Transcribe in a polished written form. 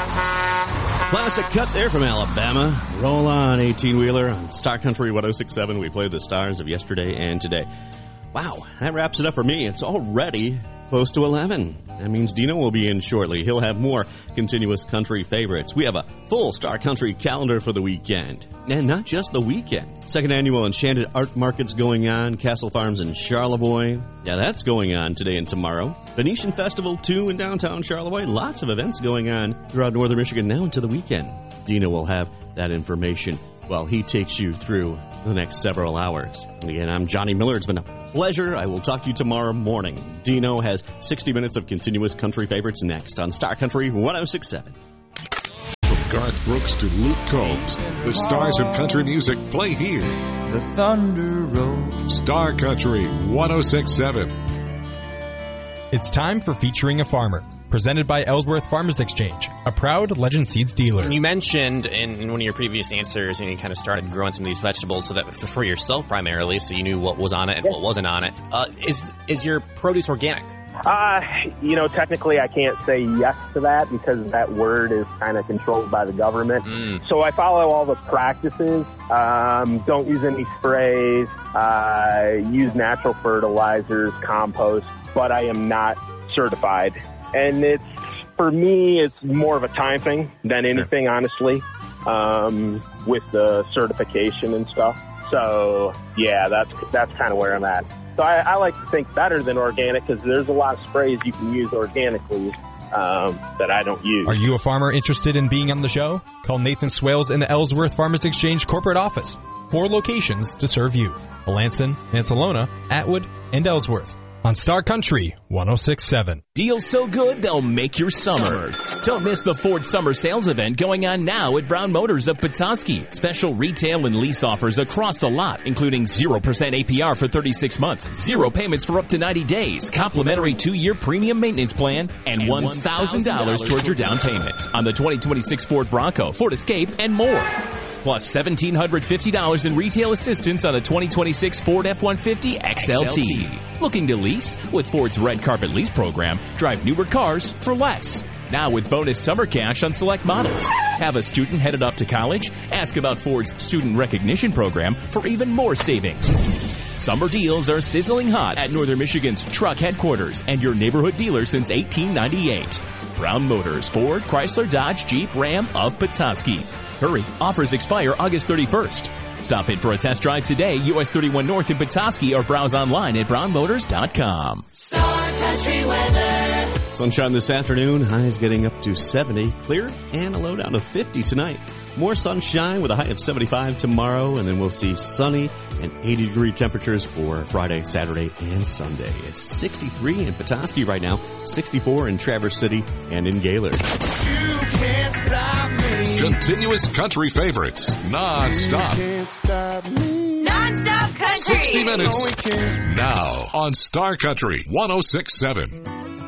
Classic cut there from Alabama. Roll on, 18-wheeler on Star Country 106.7. We played the stars of yesterday and today. Wow, that wraps it up for me. It's already close to 11. That means Dino will be in shortly. He'll have more continuous country favorites. We have a full Star Country calendar for the weekend. And not just the weekend. Second annual Enchanted Art Market's going on. Castle Farms in Charlevoix. Yeah, that's going on today and tomorrow. Venetian Festival 2 in downtown Charlevoix. Lots of events going on throughout northern Michigan now into the weekend. Dino will have that information while he takes you through the next several hours. And again, I'm Johnny Miller. It's been a pleasure. I will talk to you tomorrow morning. Dino has 60 minutes of continuous country favorites next on Star Country 106.7. From Garth Brooks to Luke Combs, the stars of country music play here. The thunder rolls. Star Country 106.7. It's time for Featuring a Farmer, presented by Ellsworth Farmers Exchange, a proud Legend Seeds dealer. You mentioned in one of your previous answers, you kind of started growing some of these vegetables so that for yourself primarily, so you knew what was on it and what wasn't on it. Is your produce organic? Technically I can't say yes to that because that word is kind of controlled by the government. So I follow all the practices. Don't use any sprays. Use natural fertilizers, compost, but I am not certified. And for me, it's more of a time thing than anything, honestly, with the certification and stuff. So, yeah, that's kind of where I'm at. So I like to think better than organic because there's a lot of sprays you can use organically that I don't use. Are you a farmer interested in being on the show? Call Nathan Swales in the Ellsworth Farmers Exchange corporate office. 4 locations to serve you. Melanson, Ancelona, Atwood, and Ellsworth. On Star Country 106.7. Deals so good, they'll make your summer. Don't miss the Ford Summer Sales event going on now at Brown Motors of Petoskey. Special retail and lease offers across the lot, including 0% APR for 36 months, 0 payments for up to 90 days, complimentary 2-year premium maintenance plan, and $1,000 towards your down payment on the 2026 Ford Bronco, Ford Escape, and more. Plus $1,750 in retail assistance on a 2026 Ford F-150 XLT. Looking to lease? With Ford's Red Carpet Lease program, drive newer cars for less. Now with bonus summer cash on select models. Have a student headed off to college? Ask about Ford's Student Recognition program for even more savings. Summer deals are sizzling hot at Northern Michigan's truck headquarters and your neighborhood dealer since 1898. Brown Motors, Ford, Chrysler, Dodge, Jeep, Ram of Petoskey. Hurry, offers expire August 31st. Stop in for a test drive today, US 31 North in Petoskey, or browse online at brownmotors.com. Star Country weather. Sunshine this afternoon, highs getting up to 70, clear, and a low down to 50 tonight. More sunshine with a high of 75 tomorrow, and then we'll see sunny and 80-degree temperatures for Friday, Saturday, and Sunday. It's 63 in Petoskey right now, 64 in Traverse City and in Gaylord. You can't stop me. Continuous country favorites, non-stop. Non-stop country. 60 minutes now on Star Country 106.7.